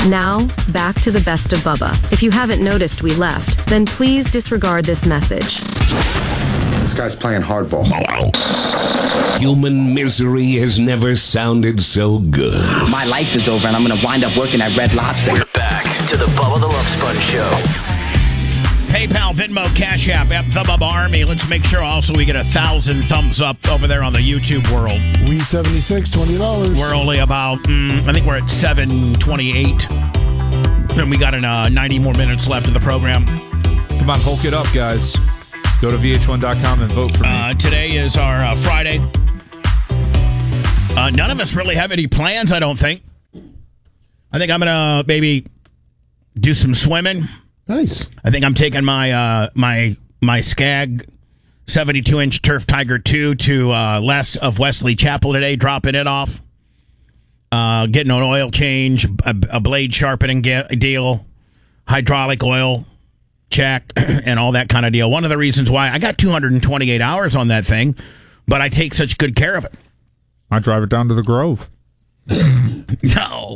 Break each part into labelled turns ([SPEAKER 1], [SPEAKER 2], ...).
[SPEAKER 1] Now, back to the best of Bubba. If you haven't noticed we left, then please disregard this message.
[SPEAKER 2] This guy's playing hardball.
[SPEAKER 3] Human misery has never sounded so good.
[SPEAKER 4] My life is over and I'm going to wind up working at Red Lobster.
[SPEAKER 5] We're back to the Bubba the Love Sponge Show.
[SPEAKER 6] PayPal, Venmo, Cash App, the Bubba Army. Let's make sure also we get 1,000 thumbs up over there on the YouTube world.
[SPEAKER 7] We 76, $20.
[SPEAKER 6] We're only about, I think we're at 7:28. And we got 90 more minutes left of the program.
[SPEAKER 8] Come on, Hulk it up, guys. Go to VH1.com and vote for me.
[SPEAKER 6] Today is our Friday. None of us really have any plans, I don't think. I think I'm going to maybe do some swimming.
[SPEAKER 7] Nice.
[SPEAKER 6] I think I'm taking my my Skag 72-inch Turf Tiger 2 to Les of Wesley Chapel today, dropping it off. Getting an oil change, a blade sharpening deal, hydraulic oil check, and all that kind of deal. One of the reasons why I got 228 hours on that thing, but I take such good care of it.
[SPEAKER 8] I drive it down to the Grove.
[SPEAKER 6] No.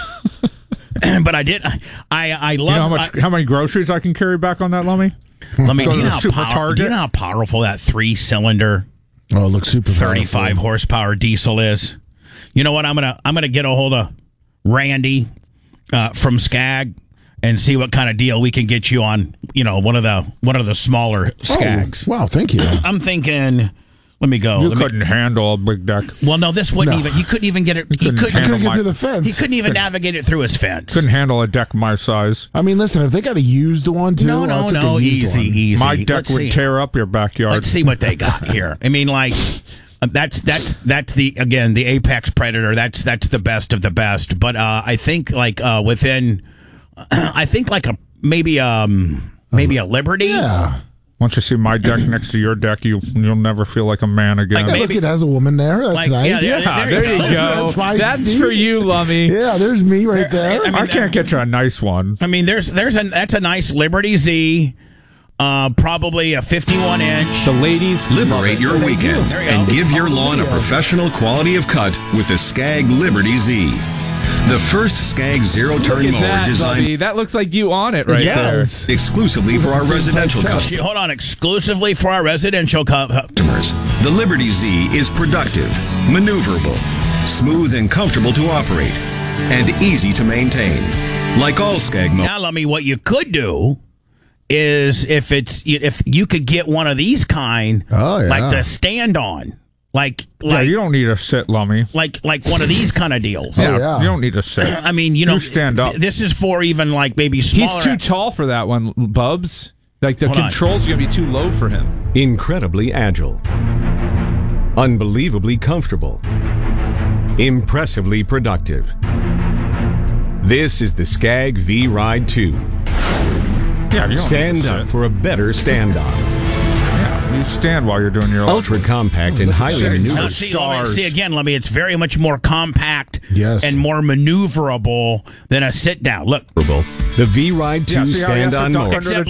[SPEAKER 6] But I did. I love.
[SPEAKER 8] How many groceries I can carry back on that, Lummy?
[SPEAKER 6] Let me.
[SPEAKER 8] Go
[SPEAKER 6] Do
[SPEAKER 8] to
[SPEAKER 6] you,
[SPEAKER 8] the Super Target?
[SPEAKER 6] do you know how powerful that 3-cylinder?
[SPEAKER 7] Oh, it looks super
[SPEAKER 6] 35
[SPEAKER 7] powerful.
[SPEAKER 6] horsepower diesel is. You know what? I'm gonna get a hold of Randy from Skag and see what kind of deal we can get you on. You know, one of the smaller Skags.
[SPEAKER 7] Oh, wow, thank you.
[SPEAKER 6] I'm thinking. Let me go.
[SPEAKER 8] You couldn't handle a big deck.
[SPEAKER 6] Well, no, this wouldn't even. He couldn't even get it. He couldn't
[SPEAKER 7] get to the fence.
[SPEAKER 6] He couldn't even navigate it through his fence.
[SPEAKER 8] Couldn't handle a deck my size.
[SPEAKER 7] I mean, listen, if they got a used one too,
[SPEAKER 6] No, easy.
[SPEAKER 8] My deck would tear up your backyard.
[SPEAKER 6] Let's see what they got here. I mean, like that's the apex predator. That's the best of the best. But I think within, I think maybe a Liberty.
[SPEAKER 7] Yeah.
[SPEAKER 8] Once you see my deck next to your deck, you'll never feel like a man again.
[SPEAKER 7] Like maybe it has a woman there. That's nice.
[SPEAKER 6] Yeah,
[SPEAKER 8] there you go. That's for you, Lummy.
[SPEAKER 7] Yeah, there's me right there.
[SPEAKER 8] I can't get you a nice one.
[SPEAKER 6] I mean, that's a nice Liberty Z. Probably a 51-inch.
[SPEAKER 8] The ladies
[SPEAKER 3] Liberate your weekend and give your lawn a professional quality of cut with the Skag Liberty Z. The first Skag zero-turn mower designed...
[SPEAKER 8] Buddy. That looks like you on it right there.
[SPEAKER 3] Exclusively for our residential customers.
[SPEAKER 6] Hold on, exclusively for our residential customers.
[SPEAKER 3] The Liberty Z is productive, maneuverable, smooth and comfortable to operate, and easy to maintain. Like all Skag mowers.
[SPEAKER 6] Now, Lummy, what you could do is if you could get one of these kind, like the stand-on. Like
[SPEAKER 8] you don't need a sit, Lummy.
[SPEAKER 6] Like one of these kind of deals.
[SPEAKER 8] Yeah, you don't need a sit.
[SPEAKER 6] I mean, you
[SPEAKER 8] stand up.
[SPEAKER 6] This is for even like maybe smaller.
[SPEAKER 8] He's too tall for that one, Bubs. Like the controls are gonna be too low for him.
[SPEAKER 3] Incredibly agile, unbelievably comfortable, impressively productive. This is the Skag V-Ride 2.
[SPEAKER 8] Yeah, you don't
[SPEAKER 3] stand up for a better stand-on.
[SPEAKER 8] You stand while you're doing your
[SPEAKER 3] ultra compact and highly maneuverable.
[SPEAKER 6] See again, Lummy, it's very much more compact and more maneuverable than a sit down. Look,
[SPEAKER 3] the V-Ride 2 stand-on mower.
[SPEAKER 8] Except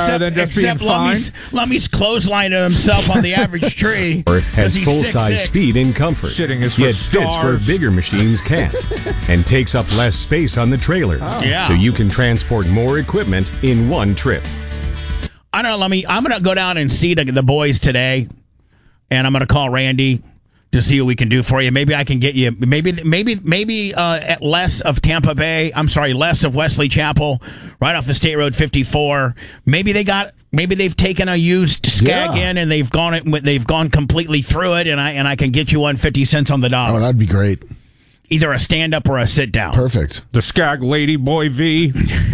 [SPEAKER 6] Lummy's clotheslining himself on the average tree.
[SPEAKER 3] Has full-size speed and comfort.
[SPEAKER 8] Sitting is for
[SPEAKER 3] yet fits where bigger machines can't, and takes up less space on the trailer. So you can transport more equipment in one trip.
[SPEAKER 6] I don't know, Lummy. I'm going to go down and see the boys today, and I'm going to call Randy to see what we can do for you. Maybe I can get you, maybe at less of Tampa Bay. I'm sorry, less of Wesley Chapel, right off of State Road 54. Maybe they've taken a used Skag in and they've gone completely through it, and I can get you 50 cents on the dollar.
[SPEAKER 7] Oh, that'd be great.
[SPEAKER 6] Either a stand up or a sit down.
[SPEAKER 7] Perfect.
[SPEAKER 8] The Skag Lady Boy V.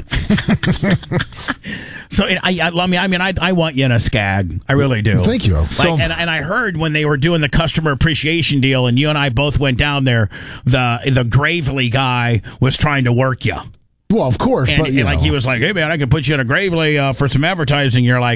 [SPEAKER 6] So I want you in a Skag. I really do.
[SPEAKER 7] Thank you.
[SPEAKER 6] And I heard when they were doing the customer appreciation deal, and you and I both went down there, the Gravely guy was trying to work you.
[SPEAKER 7] Well, of course.
[SPEAKER 6] And,
[SPEAKER 7] but,
[SPEAKER 6] he was like, "Hey man, I can put you in a Gravely for some advertising." You're like,